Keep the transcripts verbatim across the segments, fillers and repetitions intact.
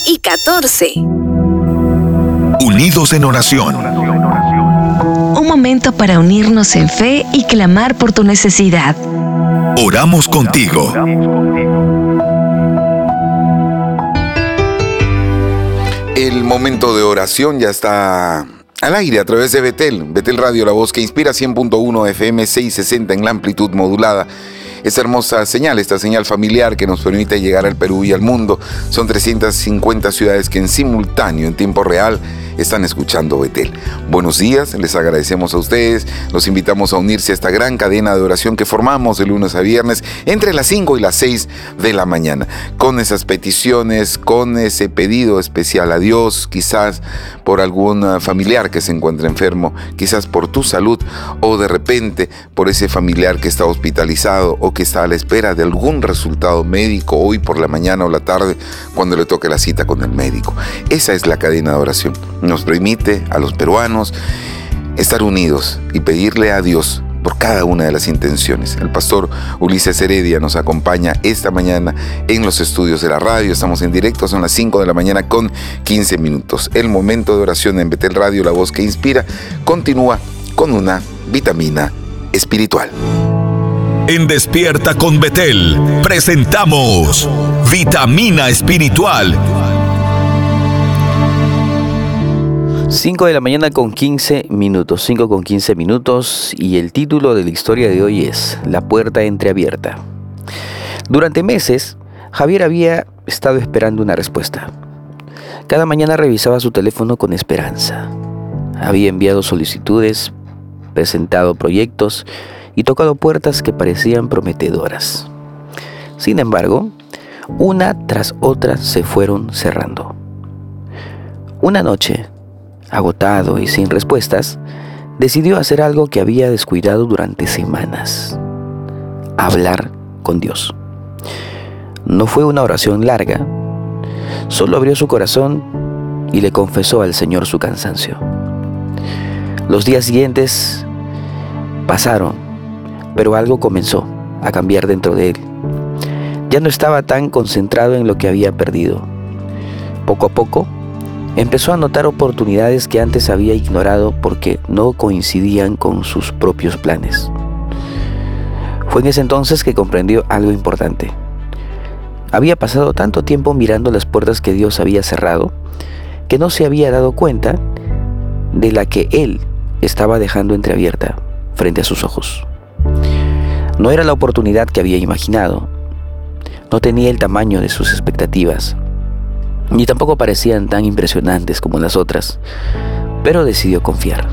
y catorce. Unidos en oración. Un momento para unirnos en fe y clamar por tu necesidad. Oramos contigo. El momento de oración ya está al aire a través de Betel. Betel Radio, la voz que inspira, cien punto uno F M, seiscientos sesenta en la amplitud modulada. Esta hermosa señal, esta señal familiar que nos permite llegar al Perú y al mundo. Son trescientas cincuenta ciudades que en simultáneo, en tiempo real, están escuchando Betel. Buenos días, les agradecemos a ustedes, los invitamos a unirse a esta gran cadena de oración que formamos de lunes a viernes entre las cinco y las seis de la mañana, con esas peticiones, con ese pedido especial a Dios, quizás por algún familiar que se encuentra enfermo, quizás por tu salud, o de repente por ese familiar que está hospitalizado o que está a la espera de algún resultado médico hoy por la mañana o la tarde cuando le toque la cita con el médico. Esa es la cadena de oración. Nos permite a los peruanos estar unidos y pedirle a Dios por cada una de las intenciones. El pastor Ulises Heredia nos acompaña esta mañana en los estudios de la radio. Estamos en directo, son las cinco de la mañana con quince minutos. El momento de oración en Betel Radio, la voz que inspira, continúa con una vitamina espiritual. En Despierta con Betel presentamos Vitamina Espiritual. cinco de la mañana con quince minutos, cinco con quince minutos, y el título de la historia de hoy es La puerta entreabierta. Durante meses, Javier había estado esperando una respuesta. Cada mañana revisaba su teléfono con esperanza. Había enviado solicitudes, presentado proyectos y tocado puertas que parecían prometedoras. Sin embargo, una tras otra se fueron cerrando. Una noche, agotado y sin respuestas, decidió hacer algo que había descuidado durante semanas: hablar con Dios. No fue una oración larga, solo abrió su corazón y le confesó al Señor su cansancio. Los días siguientes pasaron, pero algo comenzó a cambiar dentro de él. Ya no estaba tan concentrado en lo que había perdido. Poco a poco, empezó a notar oportunidades que antes había ignorado porque no coincidían con sus propios planes. Fue en ese entonces que comprendió algo importante. Había pasado tanto tiempo mirando las puertas que Dios había cerrado que no se había dado cuenta de la que Él estaba dejando entreabierta frente a sus ojos. No era la oportunidad que había imaginado. No tenía el tamaño de sus expectativas, ni tampoco parecían tan impresionantes como las otras, pero decidió confiar.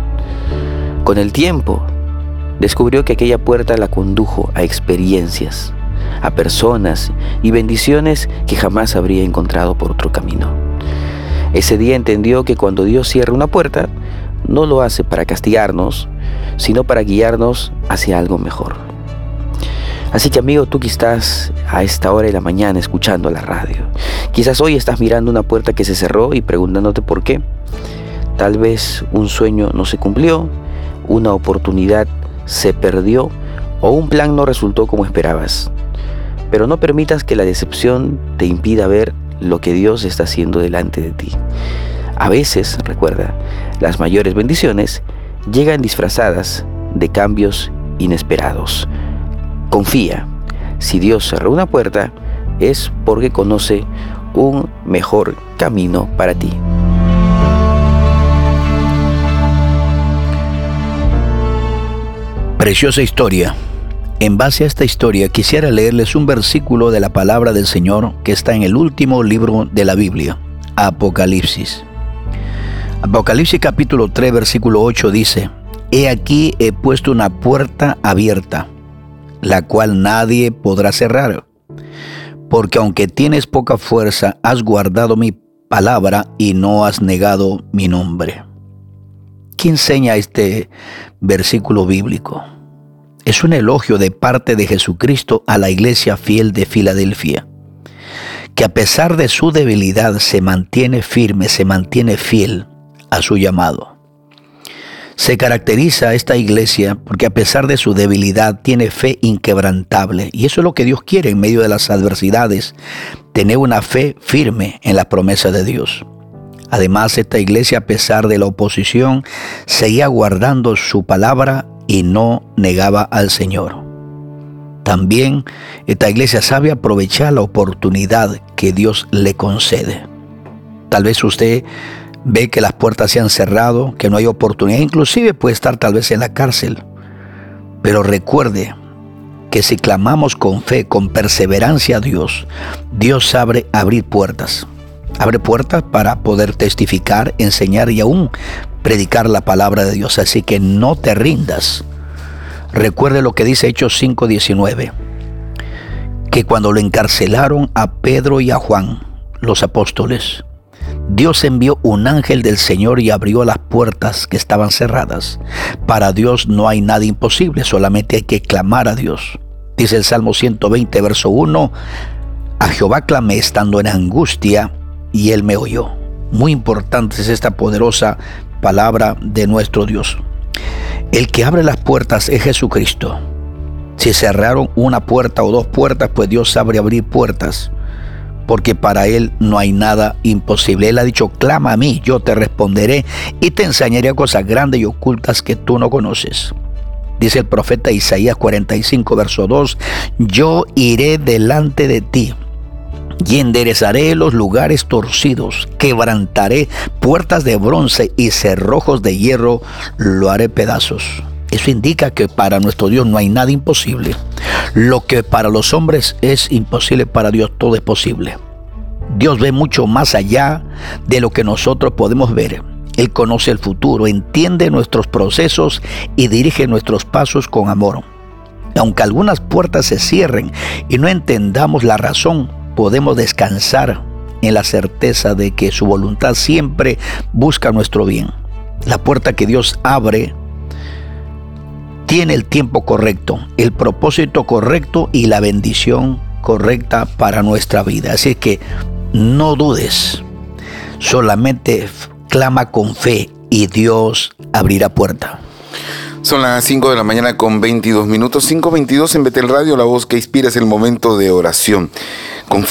Con el tiempo, descubrió que aquella puerta la condujo a experiencias, a personas y bendiciones que jamás habría encontrado por otro camino. Ese día entendió que cuando Dios cierra una puerta, no lo hace para castigarnos, sino para guiarnos hacia algo mejor. Así que, amigo, tú que estás a esta hora de la mañana escuchando la radio, quizás hoy estás mirando una puerta que se cerró y preguntándote por qué. Tal vez un sueño no se cumplió, una oportunidad se perdió o un plan no resultó como esperabas. Pero no permitas que la decepción te impida ver lo que Dios está haciendo delante de ti. A veces, recuerda, las mayores bendiciones llegan disfrazadas de cambios inesperados. Confía, si Dios cerró una puerta, es porque conoce un mejor camino para ti. Preciosa historia. En base a esta historia quisiera leerles un versículo de la palabra del Señor que está en el último libro de la Biblia, Apocalipsis. Apocalipsis capítulo tres, versículo ocho dice: He aquí he puesto una puerta abierta, la cual nadie podrá cerrar, porque aunque tienes poca fuerza, has guardado mi palabra y no has negado mi nombre. ¿Qué enseña este versículo bíblico? Es un elogio de parte de Jesucristo a la iglesia fiel de Filadelfia, que a pesar de su debilidad se mantiene firme, se mantiene fiel a su llamado. Se caracteriza esta iglesia porque a pesar de su debilidad tiene fe inquebrantable, y eso es lo que Dios quiere en medio de las adversidades, tener una fe firme en la promesa de Dios. Además, esta iglesia, a pesar de la oposición, seguía guardando su palabra y no negaba al Señor. También esta iglesia sabe aprovechar la oportunidad que Dios le concede. Tal vez usted ve que las puertas se han cerrado, que no hay oportunidad, inclusive puede estar tal vez en la cárcel. Pero recuerde que si clamamos con fe, con perseverancia a Dios, Dios sabe abrir puertas. Abre puertas para poder testificar, enseñar y aún predicar la palabra de Dios. Así que no te rindas. Recuerde lo que dice Hechos cinco diecinueve, que cuando lo encarcelaron a Pedro y a Juan, los apóstoles, Dios envió un ángel del Señor y abrió las puertas que estaban cerradas. Para Dios no hay nada imposible, solamente hay que clamar a Dios. Dice el Salmo ciento veinte, verso uno, a Jehová clamé estando en angustia y Él me oyó. Muy importante es esta poderosa palabra de nuestro Dios. El que abre las puertas es Jesucristo. Si cerraron una puerta o dos puertas, pues Dios sabe abrir puertas, porque para Él no hay nada imposible. Él ha dicho, clama a mí, yo te responderé y te enseñaré cosas grandes y ocultas que tú no conoces. Dice el profeta Isaías cuarenta y cinco, verso dos, yo iré delante de ti y enderezaré los lugares torcidos, quebrantaré puertas de bronce y cerrojos de hierro, lo haré pedazos. Eso indica que para nuestro Dios no hay nada imposible. Lo que para los hombres es imposible, para Dios todo es posible. Dios ve mucho más allá de lo que nosotros podemos ver. Él conoce el futuro, entiende nuestros procesos y dirige nuestros pasos con amor. Aunque algunas puertas se cierren y no entendamos la razón, podemos descansar en la certeza de que su voluntad siempre busca nuestro bien. La puerta que Dios abre tiene el tiempo correcto, el propósito correcto y la bendición correcta para nuestra vida. Así que no dudes, solamente clama con fe y Dios abrirá puerta. Son las cinco de la mañana con veintidós minutos, cinco veintidós en Betel Radio, la voz que inspira, es el momento de oración. Confía